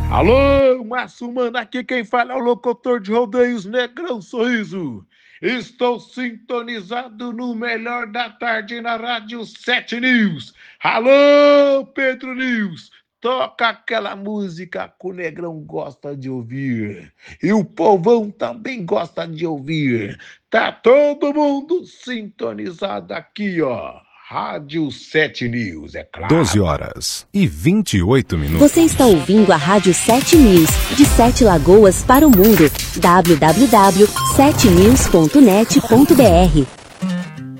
Alô, Massumano, aqui quem fala é o locutor de rodeios Negrão Sorriso. Estou sintonizado no melhor da tarde na Rádio 7 News. Alô, Pedro News, toca aquela música que o Negrão gosta de ouvir. E o povão também gosta de ouvir. Tá todo mundo sintonizado aqui, ó. Rádio 7 News, é claro. 12h28. Você está ouvindo a Rádio 7 News, de 7 Lagoas para o mundo. www.7news.net.br